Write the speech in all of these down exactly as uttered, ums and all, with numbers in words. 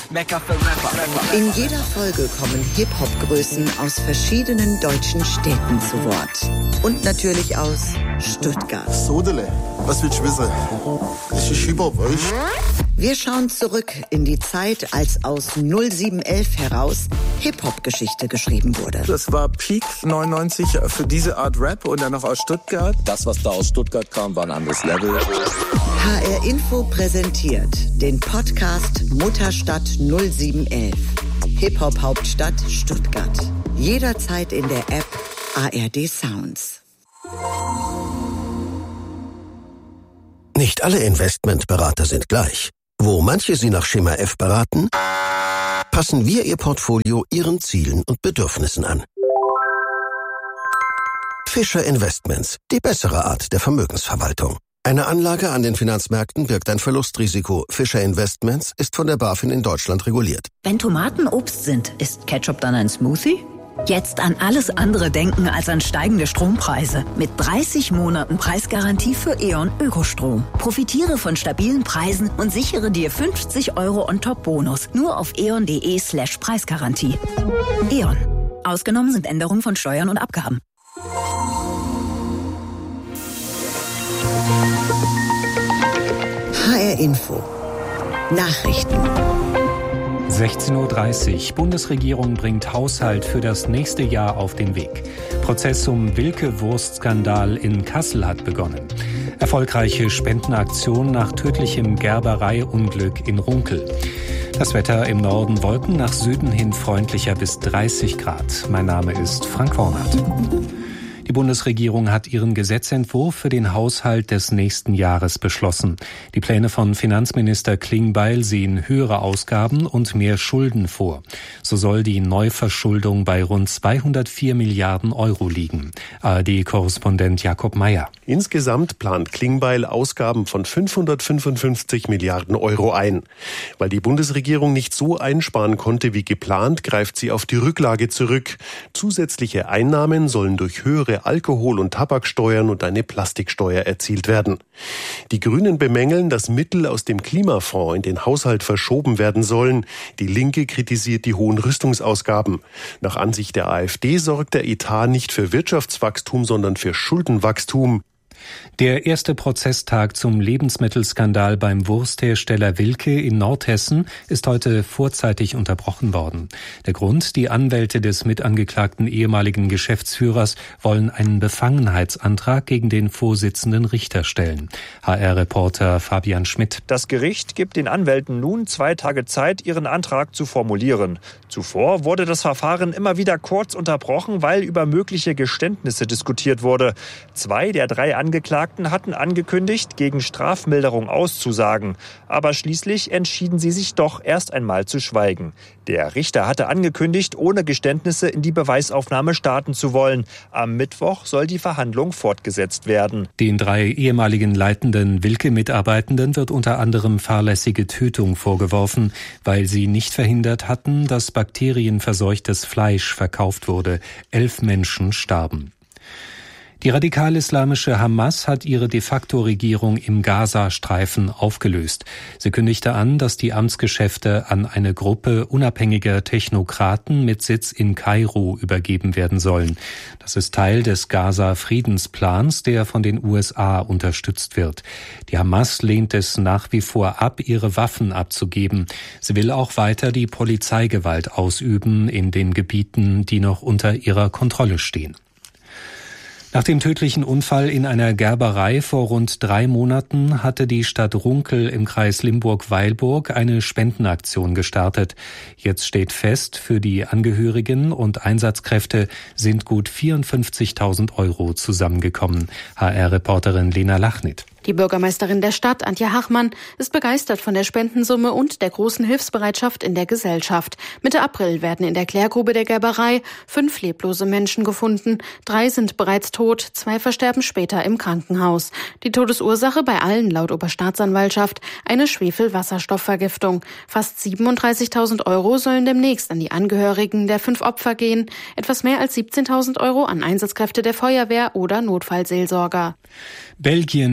Mekka für Rapper. In jeder Folge kommen Hip-Hop-Größen aus verschiedenen deutschen Städten zu Wort. Und natürlich aus Stuttgart. Sodele, was willst du wissen? Das ist Hip-Hop, weißt? Wir schauen zurück in die Zeit, als aus null sieben elf heraus Hip-Hop-Geschichte geschrieben wurde. Das war Peak neunundneunzig für diese Art Rap und dann noch aus Stuttgart. Das, was da aus Stuttgart kam, war ein anderes Level. H R Info präsentiert den Podcast Mutterstadt null sieben elf. Hip-Hop-Hauptstadt Stuttgart. Jederzeit in der App A R D Sounds. Nicht alle Investmentberater sind gleich. Wo manche Sie nach Schema F beraten, passen wir Ihr Portfolio Ihren Zielen und Bedürfnissen an. Fischer Investments, die bessere Art der Vermögensverwaltung. Eine Anlage an den Finanzmärkten birgt ein Verlustrisiko. Fischer Investments ist von der BaFin in Deutschland reguliert. Wenn Tomaten Obst sind, ist Ketchup dann ein Smoothie? Jetzt an alles andere denken als an steigende Strompreise. Mit dreißig Monaten Preisgarantie für E.ON Ökostrom. Profitiere von stabilen Preisen und sichere dir fünfzig Euro On-Top-Bonus. Nur auf eon.de slash Preisgarantie. E.ON. Ausgenommen sind Änderungen von Steuern und Abgaben. H R Info. Nachrichten. sechzehn Uhr dreißig. Bundesregierung bringt Haushalt für das nächste Jahr auf den Weg. Prozess um Wilke-Wurst-Skandal in Kassel hat begonnen. Erfolgreiche Spendenaktion nach tödlichem Gerberei-Unglück in Runkel. Das Wetter im Norden Wolken, nach Süden hin freundlicher bis dreißig Grad. Mein Name ist Frank Hornath. Die Bundesregierung hat ihren Gesetzentwurf für den Haushalt des nächsten Jahres beschlossen. Die Pläne von Finanzminister Klingbeil sehen höhere Ausgaben und mehr Schulden vor. So soll die Neuverschuldung bei rund zweihundertvier Milliarden Euro liegen. A R D-Korrespondent Jakob Mayer. Insgesamt plant Klingbeil Ausgaben von fünfhundertfünfundfünfzig Milliarden Euro ein. Weil die Bundesregierung nicht so einsparen konnte wie geplant, greift sie auf die Rücklage zurück. Zusätzliche Einnahmen sollen durch höhere Alkohol- und Tabaksteuern und eine Plastiksteuer erzielt werden. Die Grünen bemängeln, dass Mittel aus dem Klimafonds in den Haushalt verschoben werden sollen. Die Linke kritisiert die hohen Rüstungsausgaben. Nach Ansicht der AfD sorgt der Etat nicht für Wirtschaftswachstum, sondern für Schuldenwachstum. Der erste Prozesstag zum Lebensmittelskandal beim Wursthersteller Wilke in Nordhessen ist heute vorzeitig unterbrochen worden. Der Grund: Die Anwälte des mitangeklagten ehemaligen Geschäftsführers wollen einen Befangenheitsantrag gegen den Vorsitzenden Richter stellen. H R-Reporter Fabian Schmidt. Das Gericht gibt den Anwälten nun zwei Tage Zeit, ihren Antrag zu formulieren. Zuvor wurde das Verfahren immer wieder kurz unterbrochen, weil über mögliche Geständnisse diskutiert wurde. Zwei der drei Angeklagten hatten angekündigt, gegen Strafmilderung auszusagen. Aber schließlich entschieden sie sich doch erst einmal zu schweigen. Der Richter hatte angekündigt, ohne Geständnisse in die Beweisaufnahme starten zu wollen. Am Mittwoch soll die Verhandlung fortgesetzt werden. Den drei ehemaligen leitenden Wilke-Mitarbeitenden wird unter anderem fahrlässige Tötung vorgeworfen, weil sie nicht verhindert hatten, dass bakterienverseuchtes Fleisch verkauft wurde. Elf Menschen starben. Die radikal-islamische Hamas hat ihre De-facto-Regierung im Gazastreifen aufgelöst. Sie kündigte an, dass die Amtsgeschäfte an eine Gruppe unabhängiger Technokraten mit Sitz in Kairo übergeben werden sollen. Das ist Teil des Gaza-Friedensplans, der von den U S A unterstützt wird. Die Hamas lehnt es nach wie vor ab, ihre Waffen abzugeben. Sie will auch weiter die Polizeigewalt ausüben in den Gebieten, die noch unter ihrer Kontrolle stehen. Nach dem tödlichen Unfall in einer Gerberei vor rund drei Monaten hatte die Stadt Runkel im Kreis Limburg-Weilburg eine Spendenaktion gestartet. Jetzt steht fest, für die Angehörigen und Einsatzkräfte sind gut vierundfünfzigtausend Euro zusammengekommen. H R-Reporterin Lena Lachnit. Die Bürgermeisterin der Stadt, Antje Hachmann, ist begeistert von der Spendensumme und der großen Hilfsbereitschaft in der Gesellschaft. Mitte April werden in der Klärgrube der Gerberei fünf leblose Menschen gefunden. Drei sind bereits tot, zwei versterben später im Krankenhaus. Die Todesursache bei allen laut Oberstaatsanwaltschaft eine Schwefelwasserstoffvergiftung. Fast siebenunddreißigtausend Euro sollen demnächst an die Angehörigen der fünf Opfer gehen. Etwas mehr als siebzehntausend Euro an Einsatzkräfte der Feuerwehr oder Notfallseelsorger. Belgien will die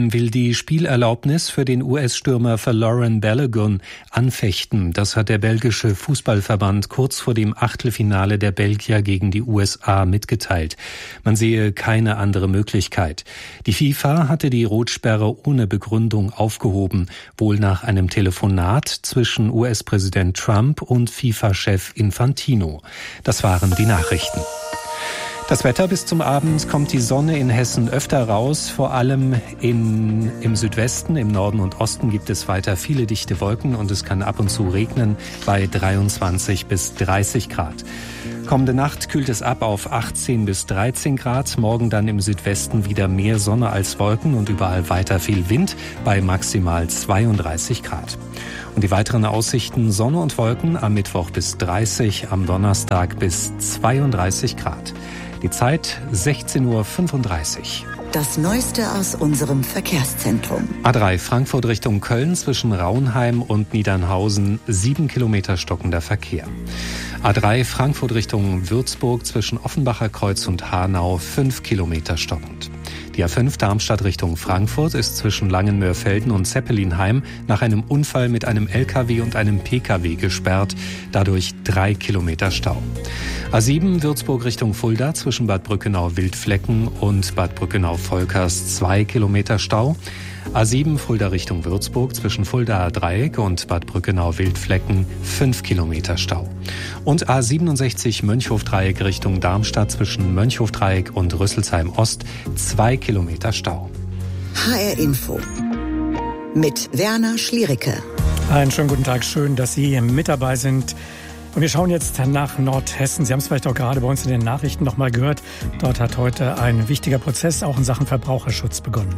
die Spielerlaubnis für den U S-Stürmer Folarin Balogun anfechten. Das hat der belgische Fußballverband kurz vor dem Achtelfinale der Belgier gegen die U S A mitgeteilt. Man sehe keine andere Möglichkeit. Die FIFA hatte die Rotsperre ohne Begründung aufgehoben, wohl nach einem Telefonat zwischen U S-Präsident Trump und FIFA-Chef Infantino. Das waren die Nachrichten. Das Wetter: bis zum Abend kommt die Sonne in Hessen öfter raus, vor allem in, im Südwesten. Im Norden und Osten gibt es weiter viele dichte Wolken und es kann ab und zu regnen bei dreiundzwanzig bis dreißig Grad. Kommende Nacht kühlt es ab auf achtzehn bis dreizehn Grad. Morgen dann im Südwesten wieder mehr Sonne als Wolken und überall weiter viel Wind bei maximal zweiunddreißig Grad. Und die weiteren Aussichten: Sonne und Wolken, am Mittwoch bis dreißig, am Donnerstag bis zweiunddreißig Grad. Die Zeit sechzehn Uhr fünfunddreißig. Das Neueste aus unserem Verkehrszentrum. A drei Frankfurt Richtung Köln zwischen Raunheim und Niedernhausen, sieben Kilometer stockender Verkehr. A drei Frankfurt Richtung Würzburg zwischen Offenbacher Kreuz und Hanau, fünf Kilometer stockend. Die A fünf Darmstadt Richtung Frankfurt ist zwischen Langenmörfelden und Zeppelinheim nach einem Unfall mit einem L K W und einem P K W gesperrt, dadurch drei Kilometer Stau. A sieben Würzburg Richtung Fulda zwischen Bad Brückenau-Wildflecken und Bad Brückenau-Volkers, zwei Kilometer Stau. A sieben Fulda Richtung Würzburg zwischen Fuldaer Dreieck und Bad Brückenau-Wildflecken, fünf Kilometer Stau. Und A siebenundsechzig Mönchhof-Dreieck Richtung Darmstadt zwischen Mönchhof-Dreieck und Rüsselsheim Ost, zwei Kilometer Stau. H R Info mit Werner Schliericke. Einen schönen guten Tag, schön, dass Sie mit dabei sind. Und wir schauen jetzt nach Nordhessen. Sie haben es vielleicht auch gerade bei uns in den Nachrichten noch mal gehört. Dort hat heute ein wichtiger Prozess auch in Sachen Verbraucherschutz begonnen.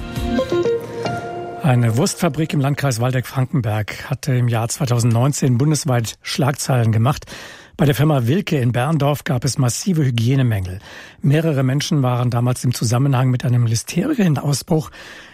Eine Wurstfabrik im Landkreis Waldeck-Frankenberg hatte im Jahr zweitausendneunzehn bundesweit Schlagzeilen gemacht. Bei der Firma Wilke in Berndorf gab es massive Hygienemängel. Mehrere Menschen waren damals im Zusammenhang mit einem Listerienausbruch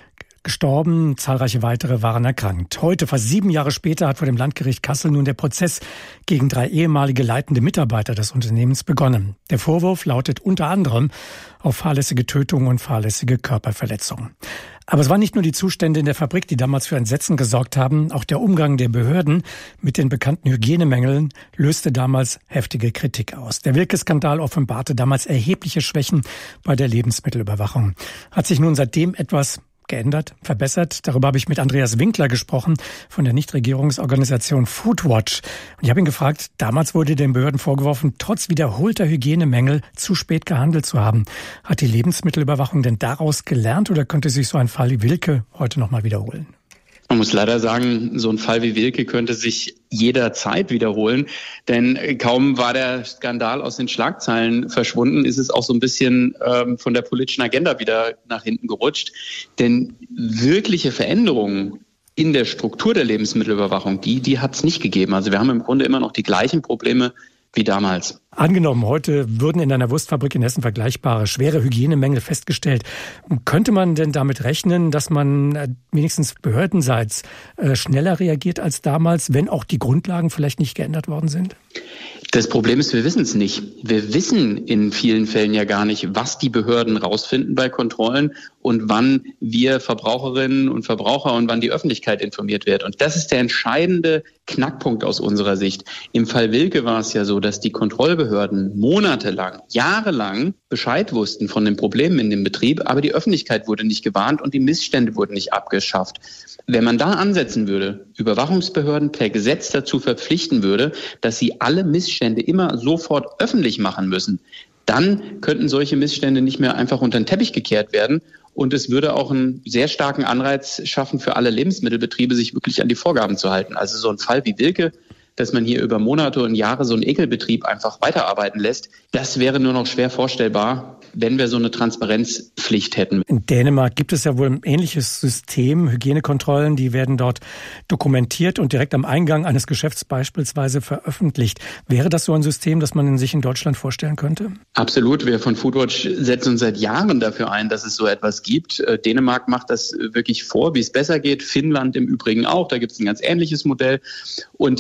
gestorben, zahlreiche weitere waren erkrankt. Heute, fast sieben Jahre später, hat vor dem Landgericht Kassel nun der Prozess gegen drei ehemalige leitende Mitarbeiter des Unternehmens begonnen. Der Vorwurf lautet unter anderem auf fahrlässige Tötung und fahrlässige Körperverletzung. Aber es waren nicht nur die Zustände in der Fabrik, die damals für Entsetzen gesorgt haben. Auch der Umgang der Behörden mit den bekannten Hygienemängeln löste damals heftige Kritik aus. Der Wilke-Skandal offenbarte damals erhebliche Schwächen bei der Lebensmittelüberwachung. Hat sich nun seitdem etwas geändert, verbessert? Darüber habe ich mit Andreas Winkler gesprochen von der Nichtregierungsorganisation Foodwatch. Und ich habe ihn gefragt, damals wurde den Behörden vorgeworfen, trotz wiederholter Hygienemängel zu spät gehandelt zu haben. Hat die Lebensmittelüberwachung denn daraus gelernt oder könnte sich so ein Fall wie Wilke heute noch mal wiederholen? Man muss leider sagen, so ein Fall wie Wilke könnte sich jederzeit wiederholen, denn kaum war der Skandal aus den Schlagzeilen verschwunden, ist es auch so ein bisschen ähm, von der politischen Agenda wieder nach hinten gerutscht. Denn wirkliche Veränderungen in der Struktur der Lebensmittelüberwachung, die, die hat es nicht gegeben. Also wir haben im Grunde immer noch die gleichen Probleme wie damals. Angenommen, heute würden in einer Wurstfabrik in Hessen vergleichbare schwere Hygienemängel festgestellt. Könnte man denn damit rechnen, dass man wenigstens behördenseits schneller reagiert als damals, wenn auch die Grundlagen vielleicht nicht geändert worden sind? Das Problem ist, wir wissen es nicht. Wir wissen in vielen Fällen ja gar nicht, was die Behörden rausfinden bei Kontrollen und wann wir Verbraucherinnen und Verbraucher und wann die Öffentlichkeit informiert wird. Und das ist der entscheidende Knackpunkt aus unserer Sicht. Im Fall Wilke war es ja so, dass die Kontrollbehörden monatelang, jahrelang Bescheid wussten von den Problemen in dem Betrieb, aber die Öffentlichkeit wurde nicht gewarnt und die Missstände wurden nicht abgeschafft. Wenn man da ansetzen würde, Überwachungsbehörden per Gesetz dazu verpflichten würde, dass sie alle Missstände immer sofort öffentlich machen müssen, dann könnten solche Missstände nicht mehr einfach unter den Teppich gekehrt werden. Und es würde auch einen sehr starken Anreiz schaffen für alle Lebensmittelbetriebe, sich wirklich an die Vorgaben zu halten. Also so ein Fall wie Wilke, dass man hier über Monate und Jahre so einen Ekelbetrieb einfach weiterarbeiten lässt, das wäre nur noch schwer vorstellbar, wenn wir so eine Transparenzpflicht hätten. In Dänemark gibt es ja wohl ein ähnliches System. Hygienekontrollen, die werden dort dokumentiert und direkt am Eingang eines Geschäfts beispielsweise veröffentlicht. Wäre das so ein System, das man sich in Deutschland vorstellen könnte? Absolut. Wir von Foodwatch setzen uns seit Jahren dafür ein, dass es so etwas gibt. Dänemark macht das wirklich vor, wie es besser geht. Finnland im Übrigen auch. Da gibt es ein ganz ähnliches Modell. Und das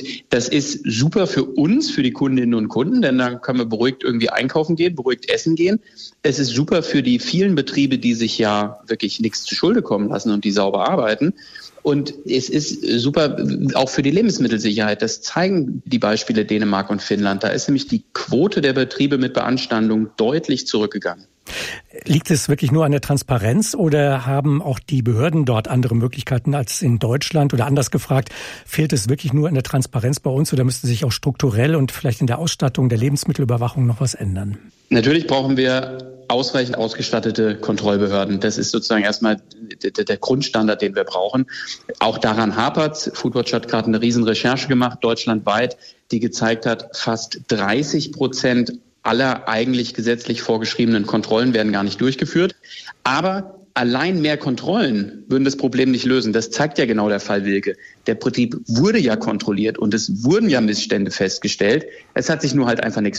Das ist super für uns, für die Kundinnen und Kunden, denn dann können wir beruhigt irgendwie einkaufen gehen, beruhigt essen gehen. Es ist super für die vielen Betriebe, die sich ja wirklich nichts zu Schulde kommen lassen und die sauber arbeiten. Und es ist super auch für die Lebensmittelsicherheit. Das zeigen die Beispiele Dänemark und Finnland. Da ist nämlich die Quote der Betriebe mit Beanstandung deutlich zurückgegangen. Liegt es wirklich nur an der Transparenz oder haben auch die Behörden dort andere Möglichkeiten als in Deutschland? Oder anders gefragt, fehlt es wirklich nur an der Transparenz bei uns oder müsste sich auch strukturell und vielleicht in der Ausstattung der Lebensmittelüberwachung noch was ändern? Natürlich brauchen wir ausreichend ausgestattete Kontrollbehörden. Das ist sozusagen erstmal der, der Grundstandard, den wir brauchen. Auch daran hapert's. Foodwatch hat gerade eine riesen Recherche gemacht, deutschlandweit, die gezeigt hat, fast dreißig Prozent aller eigentlich gesetzlich vorgeschriebenen Kontrollen werden gar nicht durchgeführt. Aber allein mehr Kontrollen würden das Problem nicht lösen. Das zeigt ja genau der Fall Wilke. Der Betrieb wurde ja kontrolliert und es wurden ja Missstände festgestellt. Es hat sich nur halt einfach nichts